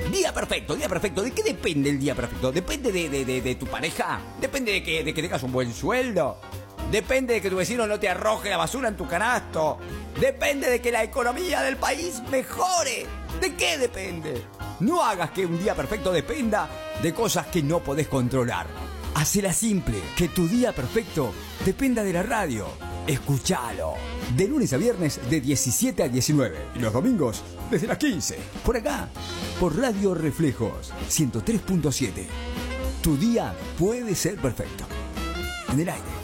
Día perfecto, día perfecto. ¿De qué depende el día perfecto? ¿Depende de tu pareja? ¿Depende de que tengas un buen sueldo? ¿Depende de que tu vecino no te arroje la basura en tu canasto? ¿Depende de que la economía del país mejore? ¿De qué depende? No hagas que un día perfecto dependa de cosas que no podés controlar. Hacela simple, que tu día perfecto dependa de la radio. Escuchalo. De lunes a viernes de 17 a 19. Y los domingos desde las 15. Por acá, por Radio Reflejos 103.7. Tu día puede ser perfecto. En el aire.